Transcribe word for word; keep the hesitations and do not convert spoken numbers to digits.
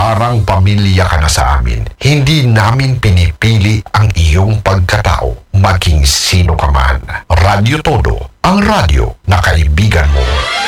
Parang pamilya ka na sa amin. Hindi namin pinipili ang iyong pagkatao, maging sino ka man. Radyo Todo, ang radyo na kaibigan mo.